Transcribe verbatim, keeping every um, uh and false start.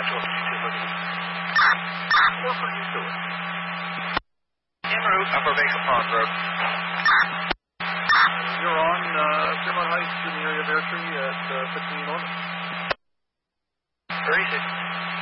Roger, two looking. What are you doing? En route, Upper Baker Pond Road. You're on uh, Fairmont Heights in the area of Airtree at uh, fifteen one. Very easy.